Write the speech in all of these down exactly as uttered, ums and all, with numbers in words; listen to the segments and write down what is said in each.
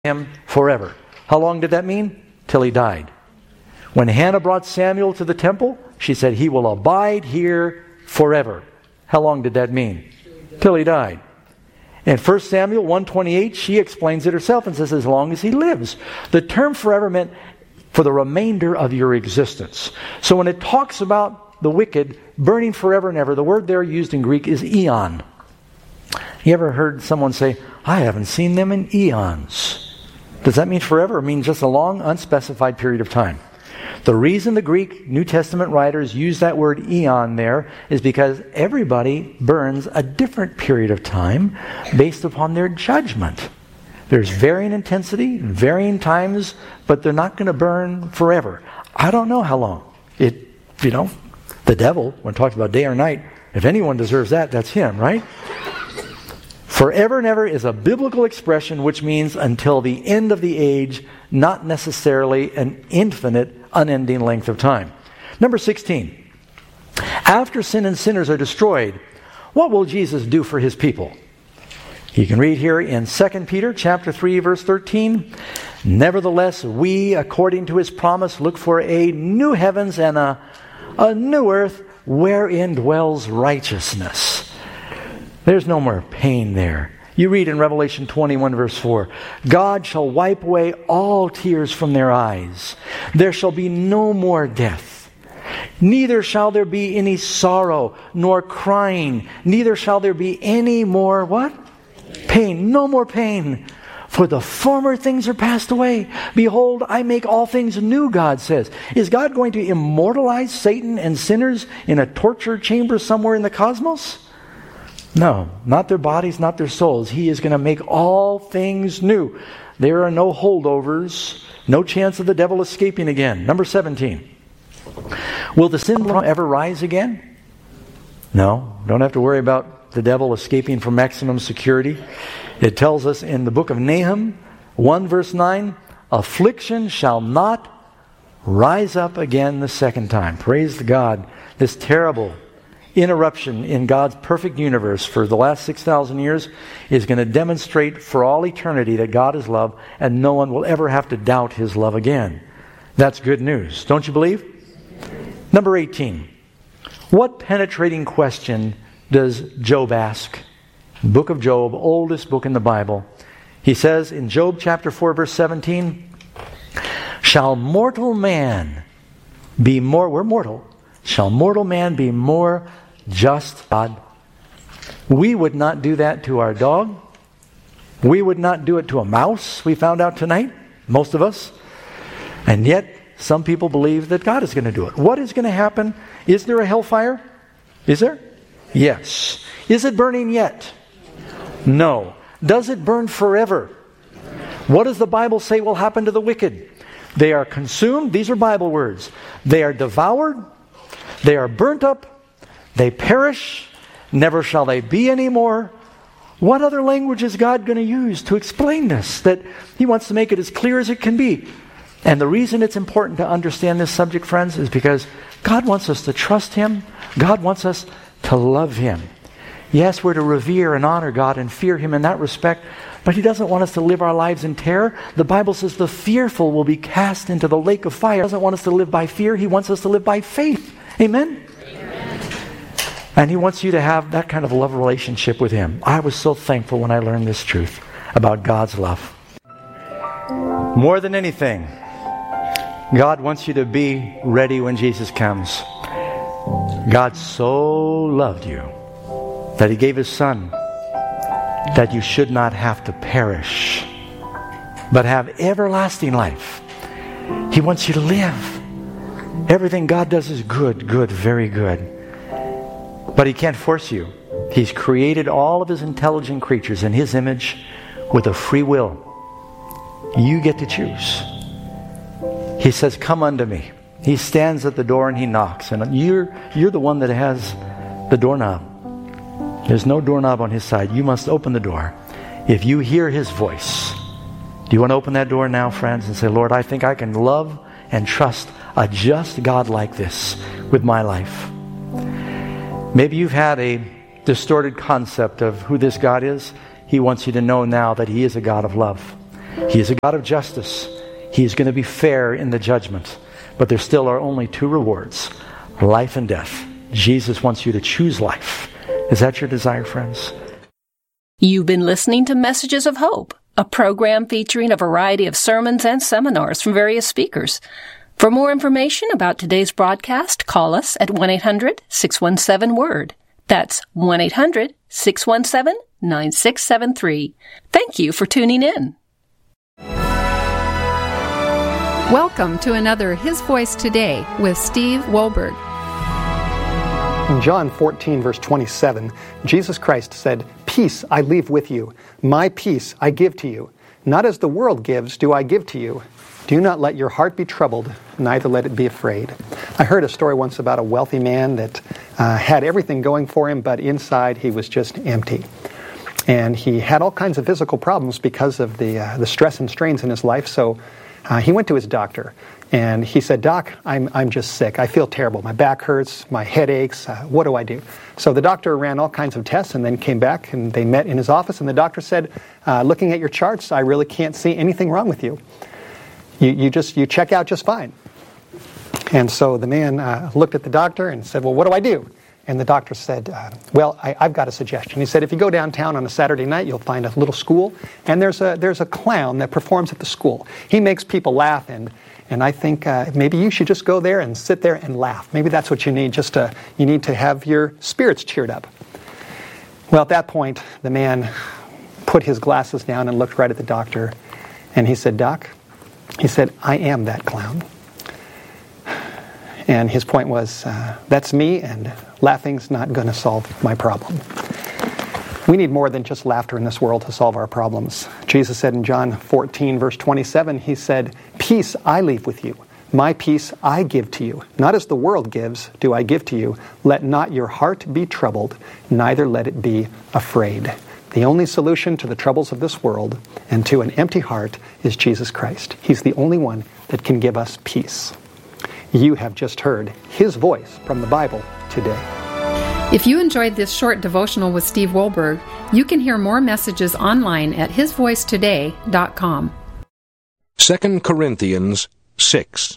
him forever. How long did that mean? Till he died. When Hannah brought Samuel to the temple, she said, he will abide here forever. How long did that mean? Till he died. In First Samuel one twenty-eight, she explains it herself and says, as long as he lives. The term forever meant for the remainder of your existence. So when it talks about the wicked burning forever and ever, the word there used in Greek is eon. You ever heard someone say, I haven't seen them in eons? Does that mean forever? It means just a long, unspecified period of time. The reason the Greek New Testament writers use that word eon there is because everybody burns a different period of time based upon their judgment. There's varying intensity, varying times, but they're not going to burn forever. I don't know how long. It, you know, the devil, when it talks about day or night, if anyone deserves that, that's him, right? Forever and ever is a biblical expression which means until the end of the age, not necessarily an infinite, unending length of time. Number sixteen. After sin and sinners are destroyed, what will Jesus do for his people? You can read here in Second Peter chapter three, verse thirteen. Nevertheless, we, according to his promise, look for a new heavens and a, a new earth wherein dwells righteousness. There's no more pain there. You read in Revelation twenty-one, verse four, God shall wipe away all tears from their eyes. There shall be no more death. Neither shall there be any sorrow, nor crying. Neither shall there be any more, what? Pain. No more pain. For the former things are passed away. Behold, I make all things new, God says. Is God going to immortalize Satan and sinners in a torture chamber somewhere in the cosmos? No, not their bodies, not their souls. He is going to make all things new. There are no holdovers, no chance of the devil escaping again. Number seventeen. Will the sin ever rise again? No, don't have to worry about the devil escaping from maximum security. It tells us in the book of Nahum, one verse nine, affliction shall not rise up again the second time. Praise God. This terrible interruption in God's perfect universe for the last six thousand years is going to demonstrate for all eternity that God is love and no one will ever have to doubt his love again. That's good news. Don't you believe? Number eighteen. What penetrating question does Job ask? Book of Job, oldest book in the Bible. He says in Job chapter four, verse seventeen, shall mortal man be more, we're mortal, shall mortal man be more just God? We would not do that to our dog. We would not do it to a mouse, we found out tonight, most of us. And yet, some people believe that God is going to do it. What is going to happen? Is there a hellfire? Is there? Yes. Is it burning yet? No. Does it burn forever? What does the Bible say will happen to the wicked? They are consumed. These are Bible words. They are devoured. They are burnt up. They perish. Never shall they be anymore. What other language is God going to use to explain this? That He wants to make it as clear as it can be. And the reason it's important to understand this subject, friends, is because God wants us to trust Him. God wants us to love Him. Yes, we're to revere and honor God and fear Him in that respect, but He doesn't want us to live our lives in terror. The Bible says the fearful will be cast into the lake of fire. He doesn't want us to live by fear. He wants us to live by faith. Amen? Amen. And He wants you to have that kind of love relationship with Him. I was so thankful when I learned this truth about God's love. More than anything, God wants you to be ready when Jesus comes. God so loved you that He gave His Son, that you should not have to perish, but have everlasting life. He wants you to live. Everything God does is good, good, very good. But He can't force you. He's created all of His intelligent creatures in His image with a free will. You get to choose. He says, come unto me. He stands at the door and He knocks. And you're, you're the one that has the doorknob. There's no doorknob on His side. You must open the door. If you hear His voice, do you want to open that door now, friends, and say, Lord, I think I can love and trust a just God like this with my life. Maybe you've had a distorted concept of who this God is. He wants you to know now that He is a God of love. He is a God of justice. He is going to be fair in the judgment. But there still are only two rewards, life and death. Jesus wants you to choose life. Is that your desire, friends? You've been listening to Messages of Hope, a program featuring a variety of sermons and seminars from various speakers. For more information about today's broadcast, call us at one eight hundred six one seven word. That's one eight hundred six one seven nine six seven three. Thank you for tuning in. Welcome to another His Voice Today with Steve Wohlberg. In John fourteen, verse twenty-seven, Jesus Christ said, "Peace I leave with you. My peace I give to you. Not as the world gives do I give to you. Do not let your heart be troubled, neither let it be afraid." I heard a story once about a wealthy man that uh, had everything going for him, but inside he was just empty. And he had all kinds of physical problems because of the, uh, the stress and strains in his life, so Uh, he went to his doctor, and he said, "Doc, I'm I'm just sick. I feel terrible. My back hurts, my head aches. Uh, what do I do?" So the doctor ran all kinds of tests and then came back, and they met in his office, and the doctor said, uh, "Looking at your charts, I really can't see anything wrong with you. You, you just you check out just fine." And so the man uh, looked at the doctor and said, "Well, what do I do?" And the doctor said, uh, well, I, I've got a suggestion. He said, if you go downtown on a Saturday night, you'll find a little school, and there's a there's a clown that performs at the school. He makes people laugh, and and I think uh, maybe you should just go there and sit there and laugh. Maybe that's what you need, just to, you need to have your spirits cheered up. Well, at that point, the man put his glasses down and looked right at the doctor, and he said, "Doc," he said, "I am that clown." And his point was, uh, that's me, and laughing's not going to solve my problem. We need more than just laughter in this world to solve our problems. Jesus said in John fourteen, verse twenty-seven, he said, "Peace I leave with you. My peace I give to you. Not as the world gives do I give to you. Let not your heart be troubled, neither let it be afraid." The only solution to the troubles of this world and to an empty heart is Jesus Christ. He's the only one that can give us peace. You have just heard His Voice from the Bible today. If you enjoyed this short devotional with Steve Wohlberg, you can hear more messages online at his voice today dot com. Second Corinthians six.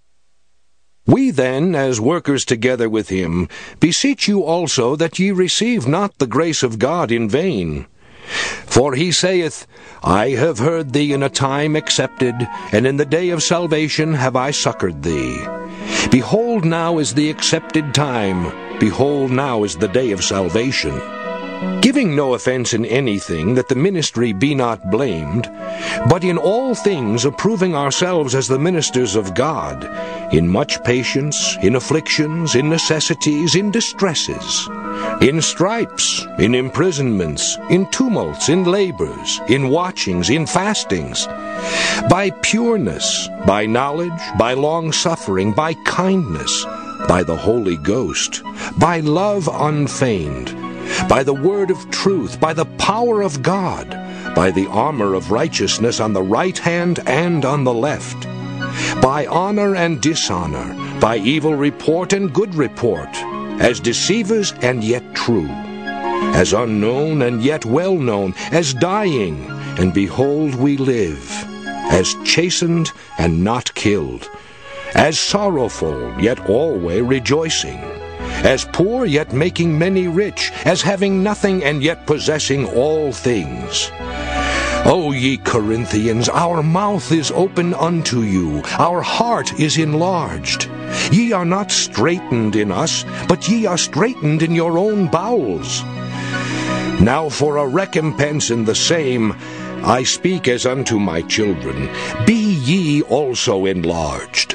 We then, as workers together with him, beseech you also that ye receive not the grace of God in vain. For he saith, I have heard thee in a time accepted, and in the day of salvation have I succored thee. Behold, now is the accepted time. Behold, now is the day of salvation. Giving no offense in anything, that the ministry be not blamed, but in all things approving ourselves as the ministers of God, in much patience, in afflictions, in necessities, in distresses, in stripes, in imprisonments, in tumults, in labors, in watchings, in fastings, by pureness, by knowledge, by long-suffering, by kindness, by the Holy Ghost, by love unfeigned, by the word of truth, by the power of God, by the armor of righteousness on the right hand and on the left, by honor and dishonor, by evil report and good report, as deceivers and yet true, as unknown and yet well known, as dying, and behold we live, as chastened and not killed, as sorrowful yet always rejoicing, as poor yet making many rich, as having nothing and yet possessing all things. O ye Corinthians, our mouth is open unto you, our heart is enlarged. Ye are not straitened in us, but ye are straitened in your own bowels. Now for a recompense in the same, I speak as unto my children, be ye also enlarged.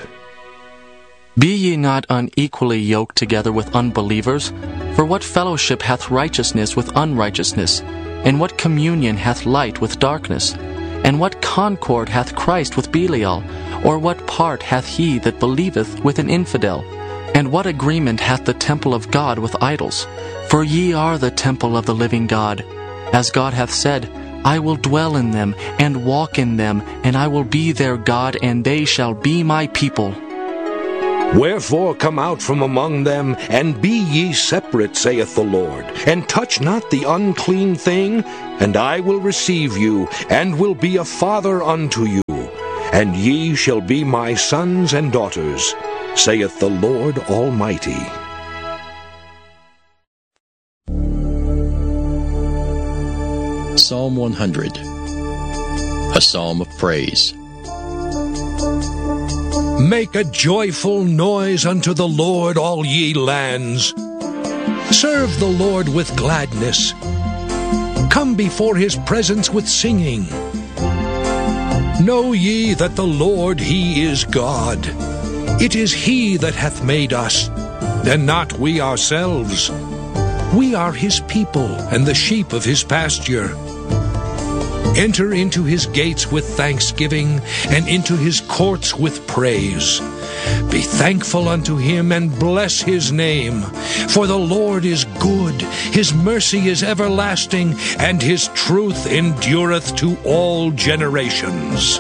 Be ye not unequally yoked together with unbelievers? For what fellowship hath righteousness with unrighteousness? And what communion hath light with darkness? And what concord hath Christ with Belial? Or what part hath he that believeth with an infidel? And what agreement hath the temple of God with idols? For ye are the temple of the living God. As God hath said, I will dwell in them, and walk in them, and I will be their God, and they shall be my people. Wherefore come out from among them, and be ye separate, saith the Lord, and touch not the unclean thing, and I will receive you, and will be a father unto you, and ye shall be my sons and daughters, saith the Lord Almighty. Psalm one hundred, a psalm of praise. Make a joyful noise unto the Lord, all ye lands. Serve the Lord with gladness. Come before his presence with singing. Know ye that the Lord, he is God. It is he that hath made us, and not we ourselves. We are his people, and the sheep of his pasture. Enter into his gates with thanksgiving, and into his courts with praise. Be thankful unto him, and bless his name. For the Lord is good, his mercy is everlasting, and his truth endureth to all generations.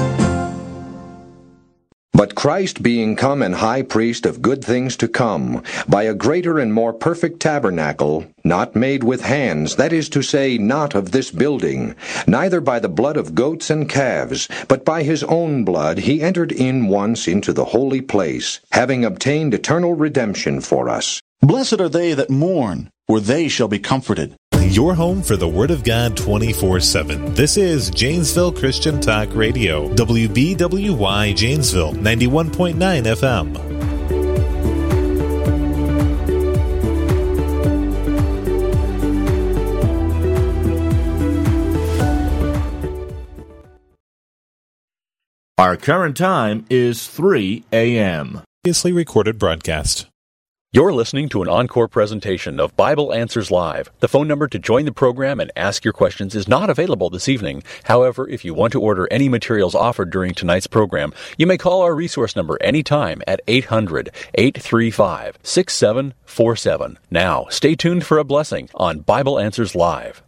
But Christ being come an high priest of good things to come, by a greater and more perfect tabernacle, not made with hands, that is to say, not of this building, neither by the blood of goats and calves, but by his own blood he entered in once into the holy place, having obtained eternal redemption for us. Blessed are they that mourn, for they shall be comforted. Your home for the Word of God twenty-four seven. This is Janesville Christian Talk Radio, W B W Y Janesville, ninety-one point nine F M. Our current time is three a.m. Previously recorded broadcast. You're listening to an encore presentation of Bible Answers Live. The phone number to join the program and ask your questions is not available this evening. However, if you want to order any materials offered during tonight's program, you may call our resource number anytime at eight hundred, eight three five, six seven four seven. Now, stay tuned for a blessing on Bible Answers Live.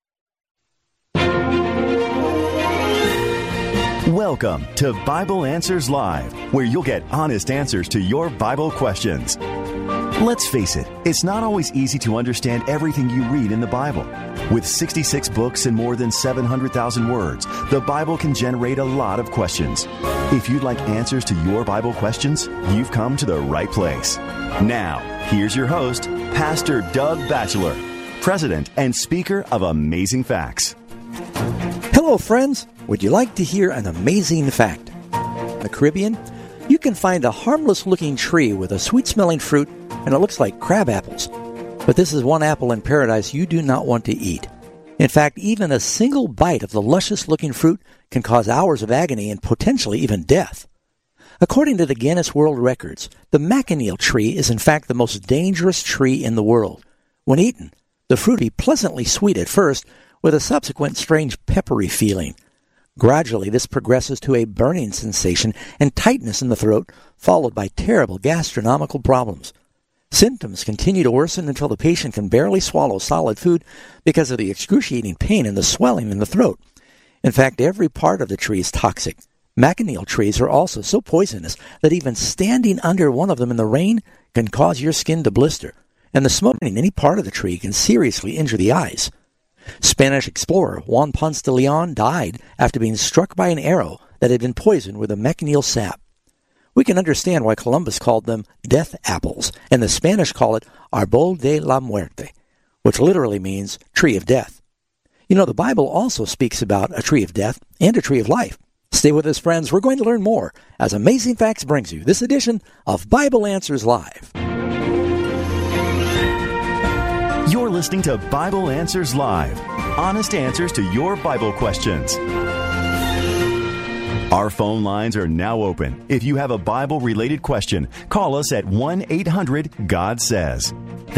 Welcome to Bible Answers Live, where you'll get honest answers to your Bible questions. Let's face it, it's not always easy to understand everything you read in the Bible. With sixty-six books and more than seven hundred thousand words, the Bible can generate a lot of questions. If you'd like answers to your Bible questions, you've come to the right place. Now, here's your host, Pastor Doug Batchelor, President and Speaker of Amazing Facts. Hello, friends. Would you like to hear an amazing fact? In the Caribbean, you can find a harmless-looking tree with a sweet-smelling fruit, and it looks like crab apples. But this is one apple in paradise you do not want to eat. In fact, even a single bite of the luscious-looking fruit can cause hours of agony and potentially even death. According to the Guinness World Records, the macanil tree is in fact the most dangerous tree in the world. When eaten, the fruit will be pleasantly sweet at first, with a subsequent strange peppery feeling. Gradually, this progresses to a burning sensation and tightness in the throat, followed by terrible gastronomical problems. Symptoms continue to worsen until the patient can barely swallow solid food because of the excruciating pain and the swelling in the throat. In fact, every part of the tree is toxic. Macanil trees are also so poisonous that even standing under one of them in the rain can cause your skin to blister, and the smoke in any part of the tree can seriously injure the eyes. Spanish explorer Juan Ponce de Leon died after being struck by an arrow that had been poisoned with a macanil sap. We can understand why Columbus called them death apples, and the Spanish call it Árbol de la Muerte, which literally means tree of death. You know, the Bible also speaks about a tree of death and a tree of life. Stay with us, friends. We're going to learn more as Amazing Facts brings you this edition of Bible Answers Live. You're listening to Bible Answers Live, honest answers to your Bible questions. Our phone lines are now open. If you have a Bible-related question, call us at one eight hundred God Says.